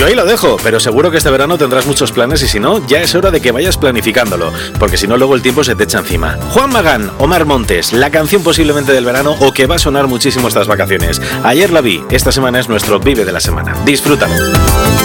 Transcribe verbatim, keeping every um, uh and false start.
Yo ahí lo dejo, pero seguro que este verano tendrás muchos planes y si no, ya es hora de que vayas planificándolo, porque si no luego el tiempo se te echa encima. Juan Magán, Omar Montes, la canción posiblemente del verano o que va a sonar muchísimo estas vacaciones. Ayer la vi, esta semana es nuestro Vive de la semana. Disfrútalo.